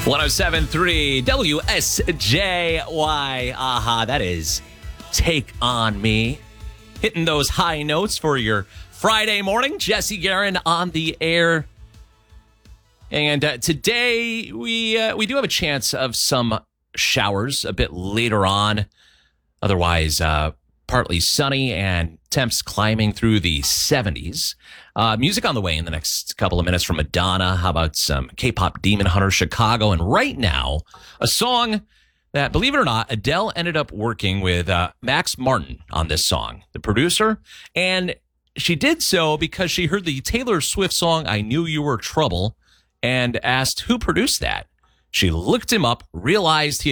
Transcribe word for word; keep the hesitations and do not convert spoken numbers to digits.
one oh seven point three W S J Y. Aha, that is Take On Me. Hitting those high notes for your Friday morning. Jesse Guerin on the air. And uh, today we uh, we do have a chance of some showers a bit later on. Otherwise, uh, partly sunny and temps climbing through the seventies. Uh, music on the way in the next couple of minutes from Madonna. How about some K-pop Demon Hunter Chicago? And right now, a song that, believe it or not, Adele ended up working with uh, Max Martin on this song, the producer. And she did so because she heard the Taylor Swift song, I Knew You Were Trouble, and asked who produced that. She looked him up, realized he